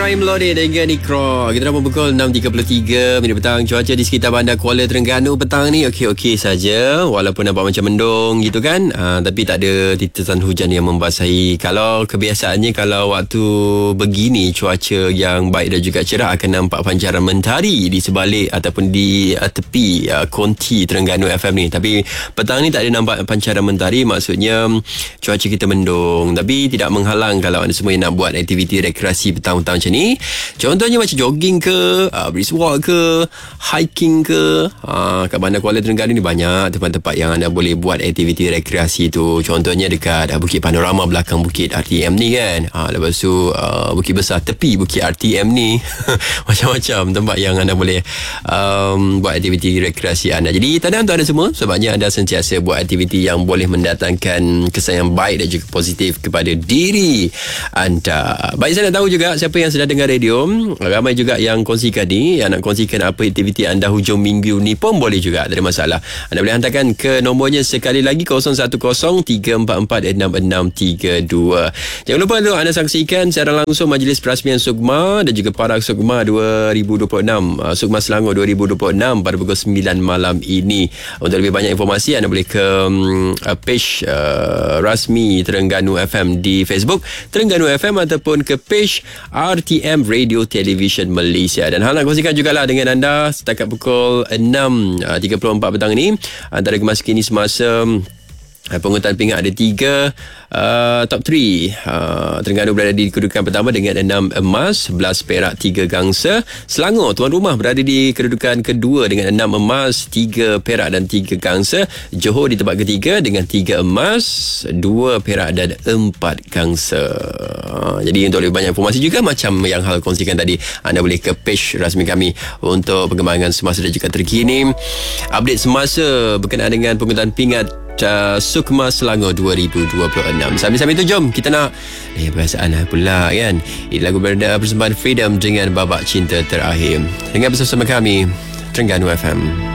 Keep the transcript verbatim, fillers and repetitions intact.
Ibrahim Lodeh dengan Ikro. Kita dah pukul enam tiga puluh tiga minit petang. Cuaca di sekitar bandar Kuala Terengganu petang ni okey-okey saja, walaupun nampak macam mendung gitu kan, uh, tapi tak ada titisan hujan yang membasahi. Kalau kebiasaannya kalau waktu begini cuaca yang baik dan juga cerah akan nampak pancaran mentari di sebalik ataupun di uh, tepi uh, konti Terengganu F M ni. Tapi petang ni tak ada nampak pancaran mentari, maksudnya cuaca kita mendung, tapi tidak menghalang kalau anda semua yang nak buat aktiviti rekreasi petang-petang macam ni. Contohnya macam jogging ke, uh, brisk walk ke, hiking ke. uh, Kat bandar Kuala Terengganu ni banyak tempat-tempat yang anda boleh buat aktiviti rekreasi tu. Contohnya dekat uh, Bukit Panorama belakang Bukit R T M ni kan. uh, Lepas tu uh, Bukit Besar tepi Bukit R T M ni. Macam-macam tempat yang anda boleh um, buat aktiviti rekreasi anda. Jadi tanda untuk anda semua, sebabnya anda sentiasa buat aktiviti yang boleh mendatangkan kesan yang baik dan juga positif kepada diri anda. Baik, saya nak tahu juga siapa yang sedang dengar radio. Ramai juga yang kongsikan ni, yang nak kongsikan apa aktiviti anda hujung minggu ni pun boleh juga, tak ada masalah. Anda boleh hantarkan ke nombornya sekali lagi kosong satu kosong tiga empat empat enam enam tiga dua. Jangan lupa untuk anda saksikan secara langsung Majlis Perasmian SUKMA dan juga Parak SUKMA dua ribu dua puluh enam, SUKMA Selangor dua ribu dua puluh enam pada pukul sembilan malam ini. Untuk lebih banyak informasi anda boleh ke um, page uh, rasmi Terengganu F M di Facebook Terengganu F M ataupun ke page R T M Radio Television Malaysia. Dan hal nak kongsikan jugalah dengan anda setakat pukul enam tiga puluh empat petang ini, antara kemas kini semasa pengurutan pingat ada tiga uh, top tiga. uh, Terengganu berada di kedudukan pertama dengan enam emas, sebelas perak, tiga gangsa. Selangor tuan rumah berada di kedudukan kedua dengan enam emas, tiga perak dan tiga gangsa. Johor di tempat ketiga dengan tiga emas, dua perak dan empat gangsa. uh, Jadi untuk lebih banyak informasi juga macam yang hal kongsikan tadi, anda boleh ke page rasmi kami untuk perkembangan semasa dan juga terkini, update semasa berkenaan dengan pengurutan pingat Uh, SUKMA Selangor dua ribu dua puluh enam. Sambil-sambil tu jom kita nak eh perasaan pula kan. Ini lagu berada persembahan Freedom dengan Babak Cinta Terakhir. Dengar bersama kami Terengganu F M.